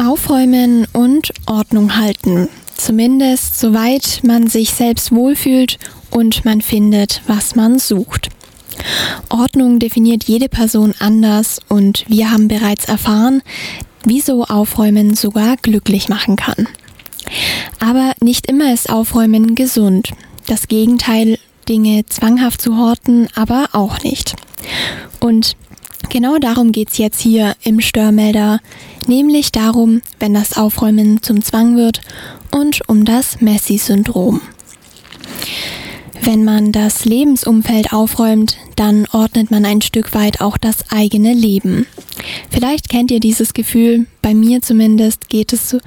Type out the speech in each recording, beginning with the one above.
Aufräumen und Ordnung halten. Zumindest soweit man sich selbst wohlfühlt und man findet, was man sucht. Ordnung definiert jede Person anders und wir haben bereits erfahren, wieso Aufräumen sogar glücklich machen kann. Aber nicht immer ist Aufräumen gesund. Das Gegenteil, Dinge zwanghaft zu horten, aber auch nicht. Und genau darum geht's jetzt hier im Störmelder, nämlich darum, wenn das Aufräumen zum Zwang wird und um das Messi-Syndrom. Wenn man das Lebensumfeld aufräumt, dann ordnet man ein Stück weit auch das eigene Leben. Vielleicht kennt ihr dieses Gefühl, mir zumindest geht es so,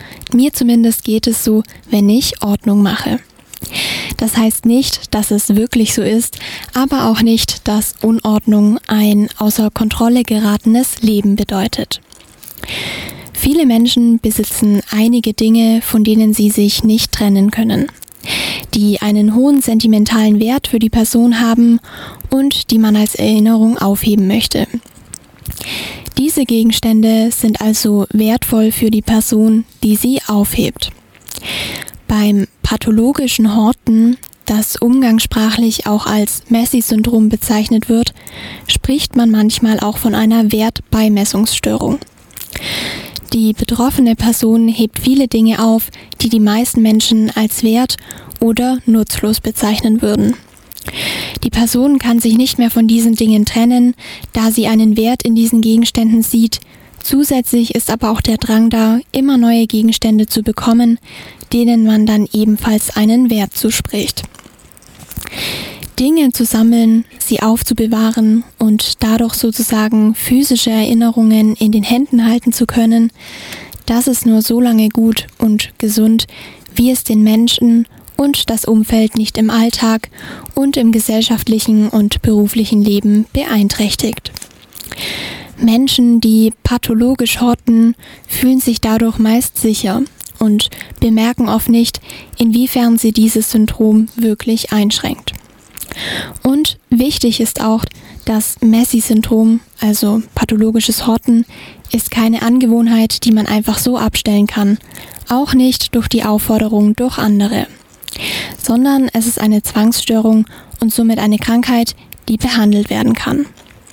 wenn ich Ordnung mache. Das heißt nicht, dass es wirklich so ist, aber auch nicht, dass Unordnung ein außer Kontrolle geratenes Leben bedeutet. Viele Menschen besitzen einige Dinge, von denen sie sich nicht trennen können, die einen hohen sentimentalen Wert für die Person haben und die man als Erinnerung aufheben möchte. Diese Gegenstände sind also wertvoll für die Person, die sie aufhebt. Beim pathologischen Horten, das umgangssprachlich auch als Messi-Syndrom bezeichnet wird, spricht man manchmal auch von einer Wertbeimessungsstörung. Die betroffene Person hebt viele Dinge auf, die die meisten Menschen als wert oder nutzlos bezeichnen würden. Die Person kann sich nicht mehr von diesen Dingen trennen, da sie einen Wert in diesen Gegenständen sieht. Zusätzlich ist aber auch der Drang da, immer neue Gegenstände zu bekommen, denen man dann ebenfalls einen Wert zuspricht. Dinge zu sammeln, sie aufzubewahren und dadurch sozusagen physische Erinnerungen in den Händen halten zu können, das ist nur so lange gut und gesund, wie es den Menschen und das Umfeld nicht im Alltag und im gesellschaftlichen und beruflichen Leben beeinträchtigt. Menschen, die pathologisch horten, fühlen sich dadurch meist sicher und bemerken oft nicht, inwiefern sie dieses Syndrom wirklich einschränkt. Und wichtig ist auch, das Messi-Syndrom, also pathologisches Horten, ist keine Angewohnheit, die man einfach so abstellen kann, auch nicht durch die Aufforderung durch andere, sondern es ist eine Zwangsstörung und somit eine Krankheit, die behandelt werden kann.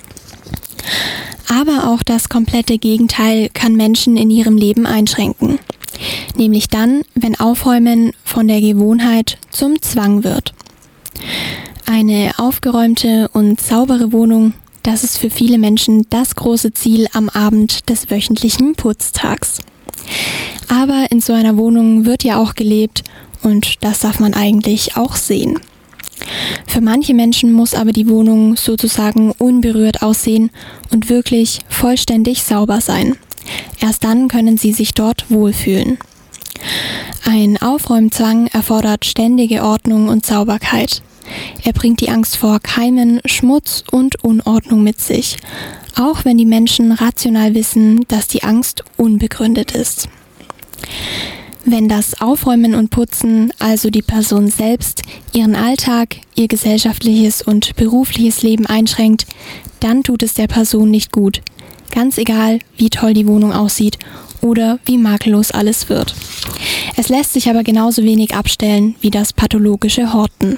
Aber auch das komplette Gegenteil kann Menschen in ihrem Leben einschränken, nämlich dann, wenn Aufräumen von der Gewohnheit zum Zwang wird. Eine aufgeräumte und saubere Wohnung, das ist für viele Menschen das große Ziel am Abend des wöchentlichen Putztags. Aber in so einer Wohnung wird ja auch gelebt und das darf man eigentlich auch sehen. Für manche Menschen muss aber die Wohnung sozusagen unberührt aussehen und wirklich vollständig sauber sein. Erst dann können sie sich dort wohlfühlen. Ein Aufräumzwang erfordert ständige Ordnung und Sauberkeit. Er bringt die Angst vor Keimen, Schmutz und Unordnung mit sich, auch wenn die Menschen rational wissen, dass die Angst unbegründet ist. Wenn das Aufräumen und Putzen, also die Person selbst, ihren Alltag, ihr gesellschaftliches und berufliches Leben einschränkt, dann tut es der Person nicht gut. Ganz egal, wie toll die Wohnung aussieht oder wie makellos alles wird. Es lässt sich aber genauso wenig abstellen wie das pathologische Horten.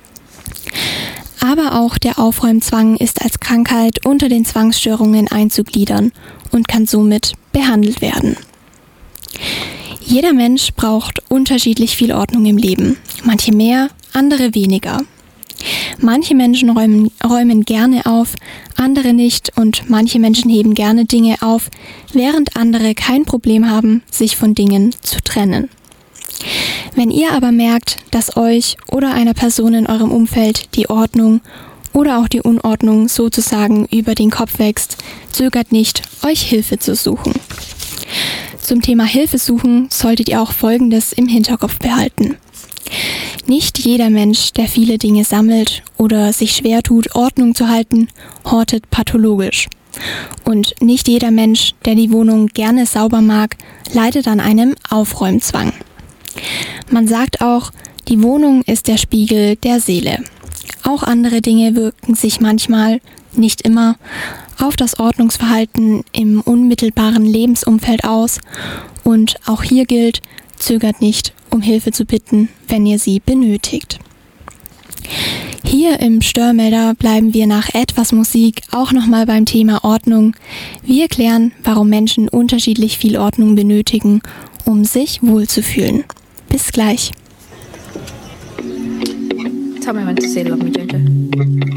Aber auch der Aufräumzwang ist als Krankheit unter den Zwangsstörungen einzugliedern und kann somit behandelt werden. Jeder Mensch braucht unterschiedlich viel Ordnung im Leben, manche mehr, andere weniger. Manche Menschen räumen gerne auf, andere nicht und manche Menschen heben gerne Dinge auf, während andere kein Problem haben, sich von Dingen zu trennen. Wenn ihr aber merkt, dass euch oder einer Person in eurem Umfeld die Ordnung oder auch die Unordnung sozusagen über den Kopf wächst, zögert nicht, euch Hilfe zu suchen. Zum Thema Hilfe suchen solltet ihr auch Folgendes im Hinterkopf behalten. Nicht jeder Mensch, der viele Dinge sammelt oder sich schwer tut, Ordnung zu halten, hortet pathologisch. Und nicht jeder Mensch, der die Wohnung gerne sauber mag, leidet an einem Aufräumzwang. Man sagt auch, die Wohnung ist der Spiegel der Seele. Auch andere Dinge wirken sich manchmal, nicht immer, auf das Ordnungsverhalten im unmittelbaren Lebensumfeld aus Und auch hier gilt, zögert nicht, um Hilfe zu bitten, wenn ihr sie benötigt. Hier im Störmelder bleiben wir nach etwas Musik auch nochmal beim Thema Ordnung. Wir klären, warum Menschen unterschiedlich viel Ordnung benötigen, um sich wohlzufühlen. Bis gleich. Tell me when to say love me, Jojo.